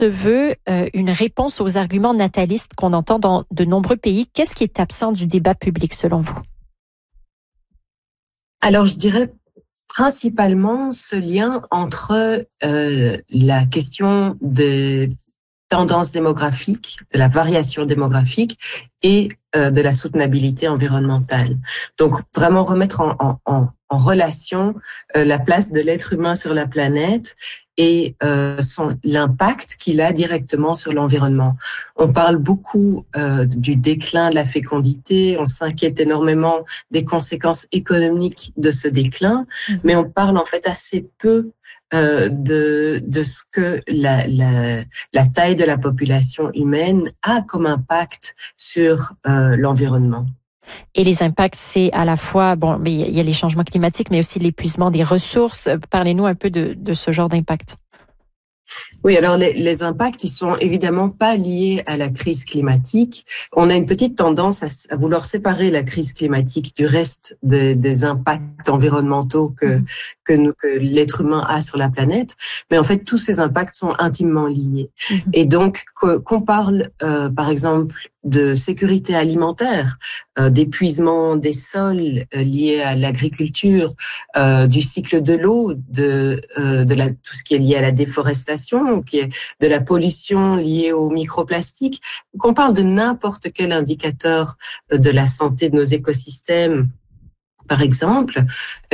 se veut une réponse aux arguments natalistes qu'on entend dans de nombreux pays. Qu'est-ce qui est absent du débat public selon vous? Alors, je dirais principalement ce lien entre la question des tendances démographiques, de la variation démographique et de la soutenabilité environnementale. Donc, vraiment remettre en relation la place de l'être humain sur la planète et l'impact qu'il a directement sur l'environnement. On parle beaucoup du déclin de la fécondité, on s'inquiète énormément des conséquences économiques de ce déclin, mais on parle en fait assez peu de ce que la taille de la population humaine a comme impact sur l'environnement. Et les impacts, c'est à la fois, mais il y a les changements climatiques, mais aussi l'épuisement des ressources. Parlez-nous un peu de ce genre d'impact. Oui, alors les impacts, ils sont évidemment pas liés à la crise climatique. On a une petite tendance à vouloir séparer la crise climatique du reste des impacts environnementaux que l'être humain a sur la planète. Mais en fait, tous ces impacts sont intimement liés. Et donc, qu'on parle, par exemple, de sécurité alimentaire, d'épuisement des sols liés à l'agriculture, du cycle de l'eau, tout ce qui est lié à la déforestation, qui est de la pollution liée aux microplastiques. Qu'on parle de n'importe quel indicateur de la santé de nos écosystèmes, par exemple,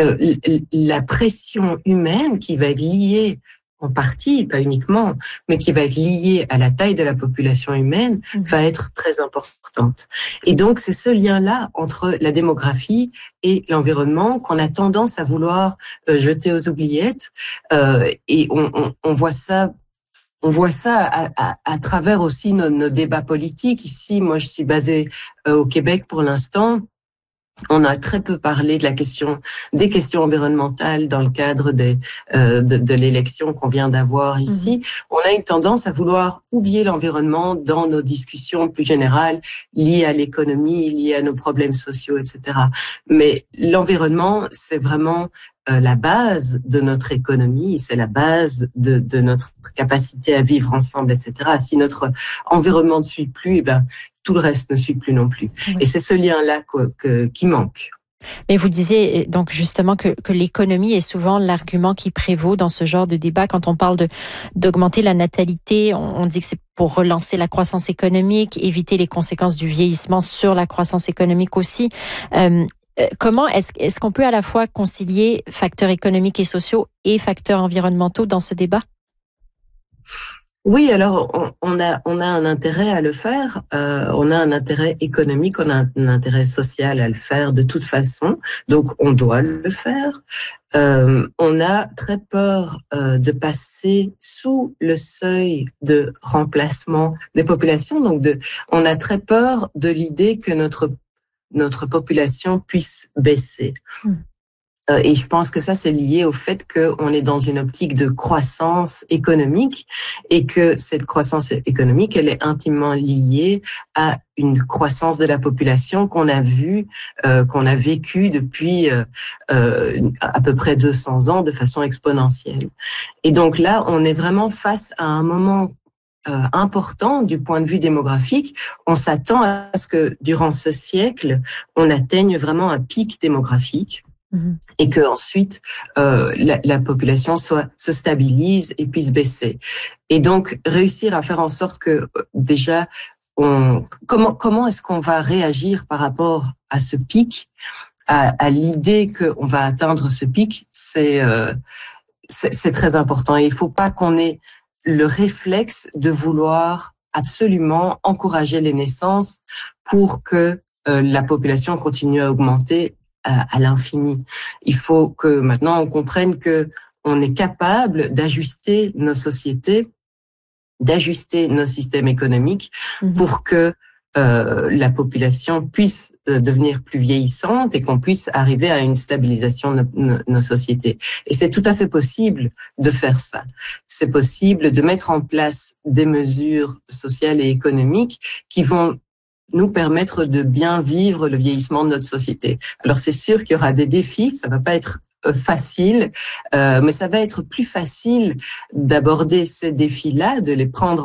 la pression humaine qui va être liée en partie, pas uniquement, mais qui va être liée à la taille de la population humaine, va être très importante. Et donc, c'est ce lien-là entre la démographie et l'environnement qu'on a tendance à vouloir jeter aux oubliettes. Et on voit ça. On voit ça à travers aussi nos débats politiques. Ici, moi, je suis basée au Québec pour l'instant. On a très peu parlé des questions environnementales dans le cadre de l'élection qu'on vient d'avoir ici. On a une tendance à vouloir oublier l'environnement dans nos discussions plus générales liées à l'économie, liées à nos problèmes sociaux, etc. Mais l'environnement, c'est vraiment la base de notre économie, c'est la base de notre capacité à vivre ensemble, etc. Si notre environnement ne suit plus, tout le reste ne suit plus non plus. Oui. Et c'est ce lien-là qui manque. Mais vous disiez donc justement que l'économie est souvent l'argument qui prévaut dans ce genre de débat. Quand on parle d'augmenter la natalité, on dit que c'est pour relancer la croissance économique, éviter les conséquences du vieillissement sur la croissance économique aussi. Comment est-ce qu'on peut à la fois concilier facteurs économiques et sociaux et facteurs environnementaux dans ce débat? Oui, alors on a un intérêt à le faire. On a un intérêt économique, on a un intérêt social à le faire de toute façon. Donc on doit le faire. On a très peur de passer sous le seuil de remplacement des populations. Donc on a très peur de l'idée que notre population puisse baisser. Et je pense que ça, c'est lié au fait qu'on est dans une optique de croissance économique et que cette croissance économique, elle est intimement liée à une croissance de la population qu'on a vécue depuis à peu près 200 ans de façon exponentielle. Et donc là, on est vraiment face à un moment important du point de vue démographique. On s'attend à ce que durant ce siècle, on atteigne vraiment un pic démographique. Et que ensuite la population se stabilise et puisse baisser. Et donc réussir à faire en sorte que déjà comment est-ce qu'on va réagir par rapport à ce pic, à l'idée qu'on va atteindre ce pic, c'est très important. Et il faut pas qu'on ait le réflexe de vouloir absolument encourager les naissances pour que la population continue à augmenter à l'infini. Il faut que maintenant on comprenne que on est capable d'ajuster nos sociétés, d'ajuster nos systèmes économiques pour que la population puisse devenir plus vieillissante et qu'on puisse arriver à une stabilisation de nos sociétés. Et c'est tout à fait possible de faire ça. C'est possible de mettre en place des mesures sociales et économiques qui vont nous permettre de bien vivre le vieillissement de notre société. Alors c'est sûr qu'il y aura des défis, ça va pas être facile, mais ça va être plus facile d'aborder ces défis-là, de les prendre